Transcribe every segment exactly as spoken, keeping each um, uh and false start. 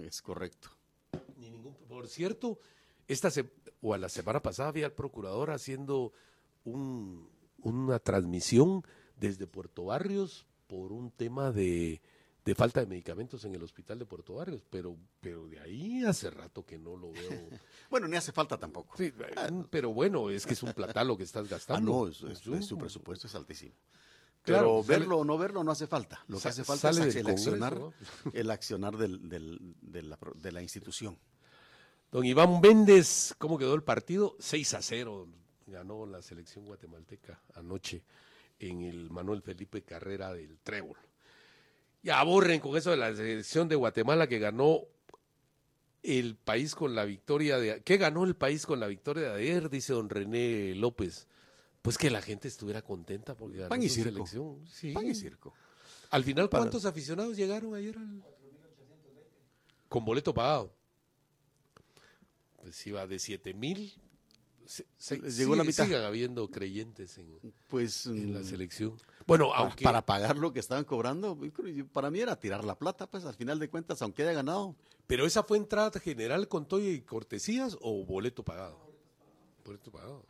es correcto. Ni ningún, por cierto, esta se, o a la semana pasada había el procurador haciendo un, una transmisión desde Puerto Barrios por un tema de, de falta de medicamentos en el hospital de Puerto Barrios, pero, pero de ahí hace rato que no lo veo. Bueno, ni hace falta tampoco. Sí, pero bueno, es que es un platal lo que estás gastando. Ah, no, es, es, es, su presupuesto es altísimo. Claro, Pero verlo o no verlo no hace falta. Lo que hace falta es el Congreso, accionar, ¿no? el accionar del, del, de, la, de la institución. Don Iván Méndez, ¿cómo quedó el partido? seis a cero ganó la selección guatemalteca anoche en el Manuel Felipe Carrera del Trébol. Ya aburren con eso de la selección de Guatemala que ganó el país con la victoria de... ¿Qué ganó el país con la victoria de ayer? Dice don René López. Pues que la gente estuviera contenta porque ganó Pan y su circo. selección. Sí. Pan y circo. Al final, ¿cuántos Para... aficionados llegaron ayer? Al... Con boleto pagado. Pues iba de siete mil. Se, se, llegó sigue, la mitad. Sigan habiendo creyentes en, pues, en la selección. Bueno, para, aunque... Para pagar lo que estaban cobrando, para mí era tirar la plata, pues al final de cuentas, aunque haya ganado. ¿Pero esa fue entrada general con todo y cortesías o boleto pagado? Boleto pagado.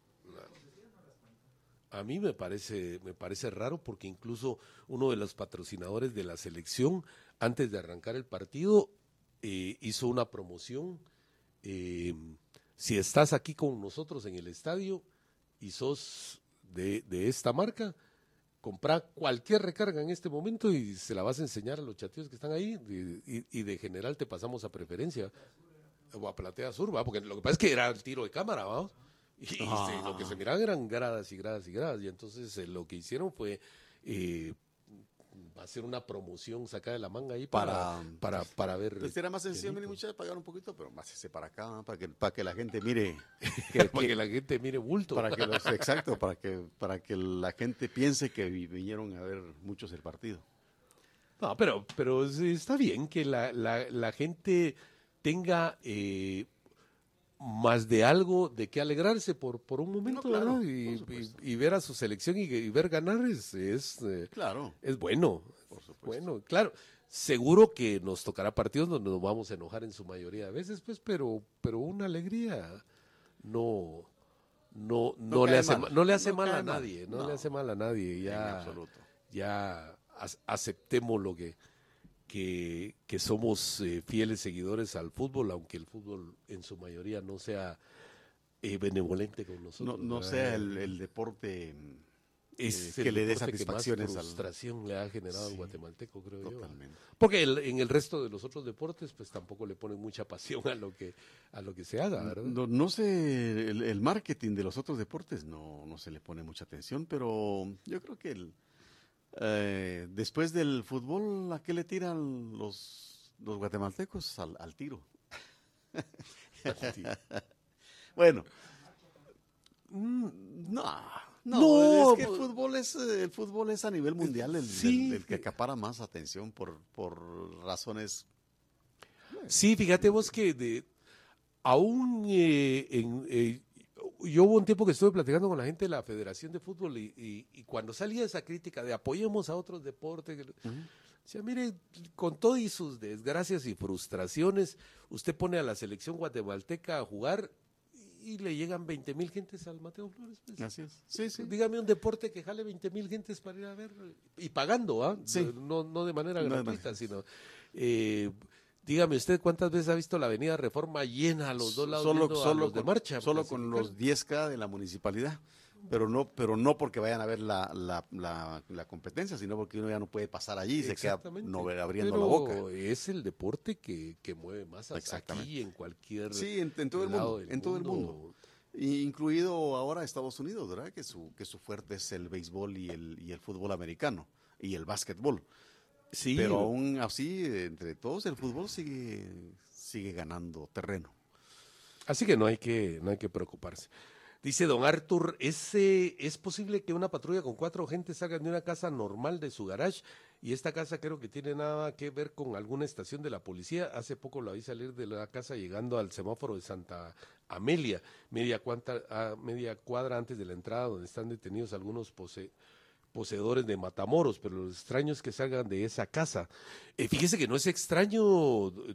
A mí me parece, me parece raro porque incluso uno de los patrocinadores de la selección, antes de arrancar el partido, eh, hizo una promoción. Eh, si estás aquí con nosotros en el estadio y sos de, de esta marca, comprá cualquier recarga en este momento y se la vas a enseñar a los chatillos que están ahí y, y, y de general te pasamos a preferencia o a platea sur, ¿va? Porque lo que pasa es que era el tiro de cámara, vamos. Y, ah. y se, lo que se miraban eran gradas y gradas y gradas, y entonces eh, lo que hicieron fue eh, hacer una promoción sacada de la manga ahí para, para, para, para ver. Pues era más sencillo, mire, muchachos, pagar un poquito, pero más ese para acá, para que, para que la gente mire. Que, para que, que la gente mire bulto. Para que los, exacto, para que, para que la gente piense que vinieron a ver muchos el partido. No, pero, pero está bien que la, la, la gente tenga. Eh, más de algo de qué alegrarse por por un momento, no, claro, ¿verdad? Y, y, y ver a su selección y, y ver ganar es es, eh, claro. es bueno, por supuesto. Bueno, claro, seguro que nos tocará partidos donde nos vamos a enojar en su mayoría de veces, pues, pero pero una alegría no no no, no le hace mal, no le hace no mal a nadie, no, no le hace mal a nadie, ya ya aceptemos lo que Que, que somos eh, fieles seguidores al fútbol, aunque el fútbol en su mayoría no sea eh, benevolente con nosotros. No, no sea el, el deporte es eh, que le dé satisfacciones. Que más frustración al... le ha generado sí, al guatemalteco, creo totalmente. yo. Porque el, en el resto de los otros deportes, pues tampoco le ponen mucha pasión a lo que a lo que se haga, ¿verdad? No, no sé, el, el marketing de los otros deportes no, no se le pone mucha atención, pero yo creo que el Eh, después del fútbol, ¿a qué le tiran los, los guatemaltecos? Al, al tiro. Bueno, no, no, no, es que el fútbol es el fútbol es a nivel mundial el, sí, el, el que acapara más atención por, por razones. Sí, fíjate vos que de, aún eh, en eh, yo hubo un tiempo que estuve platicando con la gente de la Federación de Fútbol y, y, y cuando salía esa crítica de apoyemos a otros deportes, uh-huh. decía, mire, con todo y sus desgracias y frustraciones, usted pone a la selección guatemalteca a jugar y le llegan veinte mil gentes al Mateo Flores. Pues. Así es. Sí, sí. Dígame un deporte que jale veinte mil gentes para ir a ver, y pagando, ¿ah? Sí. No, no de manera no gratuita, de sino... Eh, dígame usted cuántas veces ha visto la avenida Reforma llena a los dos lados solo, solo, solo los con, de marcha. Solo con los diez K de la municipalidad, pero no pero no porque vayan a ver la, la, la, la competencia, sino porque uno ya no puede pasar allí y se queda no, abriendo pero la boca. Es el deporte que, que mueve masas aquí en cualquier sí, en, en todo el mundo, en todo el mundo. Incluido ahora Estados Unidos, ¿verdad? Que su, que su fuerte es el béisbol y el, y el fútbol americano y el básquetbol. Sí, pero aún así, entre todos, el fútbol sigue sigue ganando terreno. Así que no hay que no hay que preocuparse. Dice don Artur, ¿es, eh, ¿es posible que una patrulla con cuatro gentes salgan de una casa normal de su garage? Y esta casa creo que tiene nada que ver con alguna estación de la policía. Hace poco la vi salir de la casa llegando al semáforo de Santa Amelia, media, cuanta, a media cuadra antes de la entrada, donde están detenidos algunos pose poseedores de Matamoros, pero lo extraño es que salgan de esa casa. Eh, fíjese que no es extraño,